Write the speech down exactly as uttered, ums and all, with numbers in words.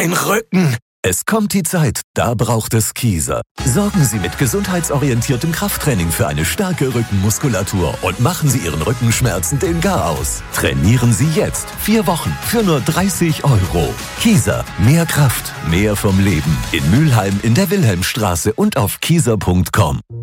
mein Rücken. Es kommt die Zeit, da braucht es Kieser. Sorgen Sie mit gesundheitsorientiertem Krafttraining für eine starke Rückenmuskulatur und machen Sie Ihren Rückenschmerzen den Gar aus. Trainieren Sie jetzt vier Wochen für nur dreißig Euro. Kieser, mehr Kraft, mehr vom Leben. In Mülheim in der Wilhelmstraße und auf kieser punkt com.